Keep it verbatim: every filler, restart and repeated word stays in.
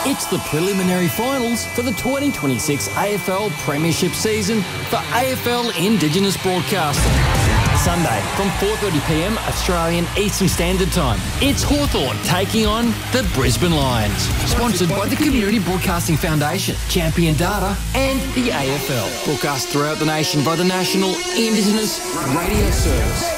It's the preliminary finals for the twenty twenty-six A F L Premiership season for A F L Indigenous Broadcasting. Sunday from four thirty p m Australian Eastern Standard Time. It's Hawthorn taking on the Brisbane Lions. Sponsored by the Community Broadcasting Foundation, Champion Data and the A F L. Broadcast throughout the nation by the National Indigenous Radio Service.